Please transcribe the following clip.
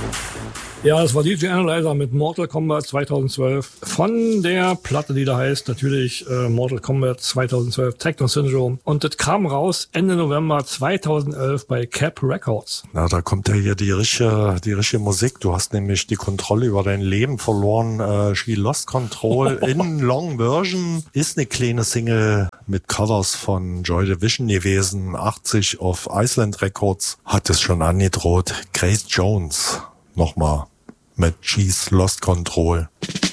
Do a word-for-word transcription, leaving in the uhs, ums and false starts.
Ja, das war D J Analyzer mit Mortal Kombat zweitausendzwölf. Von der Platte, die da heißt, natürlich äh, Mortal Kombat zweitausendzwölf Techno Syndrome. Und das kam raus Ende November zweitausendelf bei Cap Records. Na, da kommt ja hier die richtige, die richtige Musik. Du hast nämlich die Kontrolle über dein Leben verloren. Äh, She Lost Control in Long Version ist eine kleine Single mit Covers von Joy Division gewesen. achtzig auf Iceland Records hat es schon angedroht. Grace Jones nochmal mit She's Lost Control.